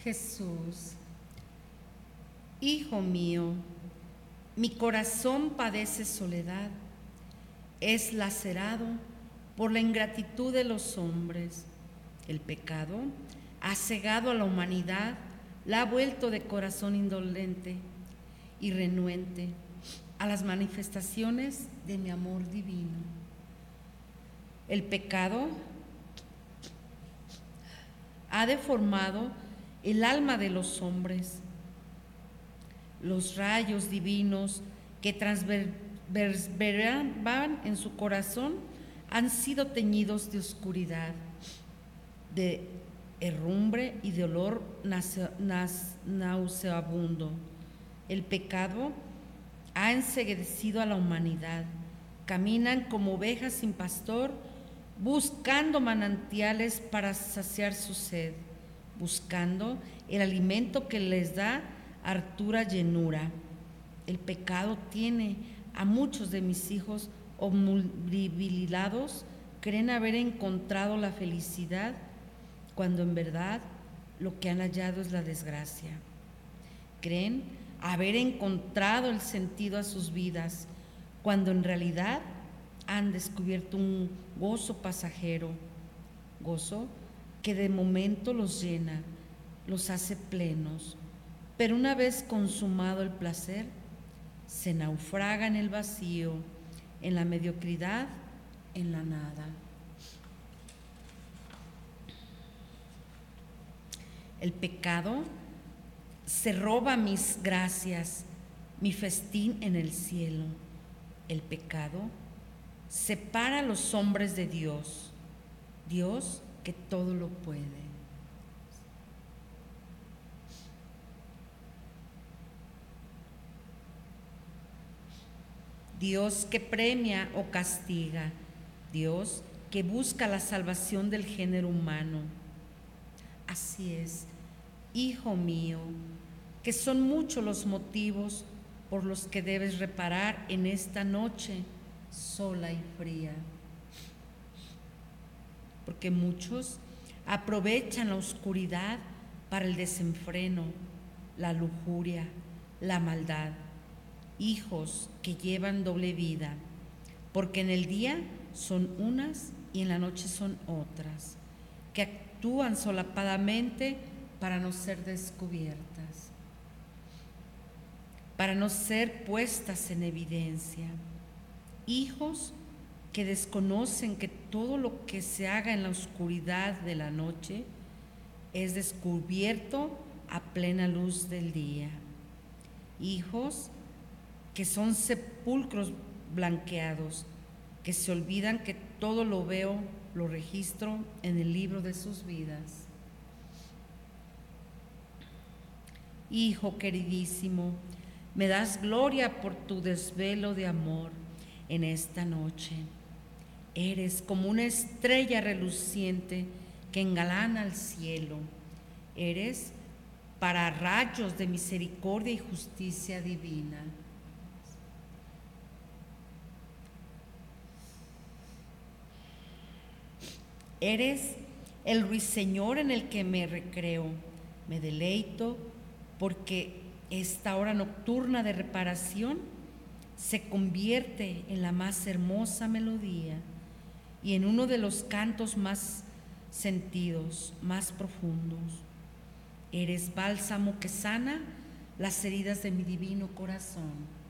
Jesús, Hijo mío, mi corazón padece soledad, es lacerado por la ingratitud de los hombres. El pecado ha cegado a la humanidad, la ha vuelto de corazón indolente y renuente a las manifestaciones de mi amor divino. El pecado ha deformado el alma de los hombres. Los rayos divinos que transverberaban en su corazón han sido teñidos de oscuridad, de herrumbre y de olor nauseabundo. El pecado ha enceguecido a la humanidad. Caminan como ovejas sin pastor, buscando manantiales para saciar su sed, buscando el alimento que les da hartura llenura. El pecado tiene a muchos de mis hijos obnubilados, creen haber encontrado la felicidad, cuando en verdad lo que han hallado es la desgracia. Creen haber encontrado el sentido a sus vidas, cuando en realidad han descubierto un gozo pasajero, gozo que de momento los llena, los hace plenos, pero una vez consumado el placer, se naufraga en el vacío, en la mediocridad, en la nada. El pecado se roba mis gracias, mi festín en el cielo. El pecado separa a los hombres de Dios, Dios que todo lo puede. Dios que premia o castiga, Dios que busca la salvación del género humano. Así es, hijo mío, que son muchos los motivos por los que debes reparar en esta noche sola y fría. Porque muchos aprovechan la oscuridad para el desenfreno, la lujuria, la maldad. Hijos que llevan doble vida, porque en el día son unas y en la noche son otras, que actúan solapadamente para no ser descubiertas, para no ser puestas en evidencia. Hijos que desconocen que todo lo que se haga en la oscuridad de la noche es descubierto a plena luz del día. Hijos que son sepulcros blanqueados, que se olvidan que todo lo veo, lo registro en el libro de sus vidas. Hijo queridísimo, me das gloria por tu desvelo de amor en esta noche. Eres como una estrella reluciente que engalana el cielo. Eres para rayos de misericordia y justicia divina. Eres el ruiseñor en el que me recreo, me deleito, porque esta hora nocturna de reparación se convierte en la más hermosa melodía y en uno de los cantos más sentidos, más profundos. Eres bálsamo que sana las heridas de mi divino corazón.